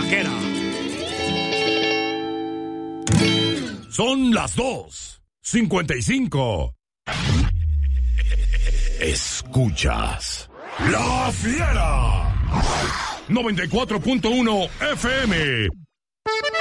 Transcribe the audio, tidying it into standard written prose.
vaquera. Son las 2:55. Escuchas La Fiera 94.1 FM.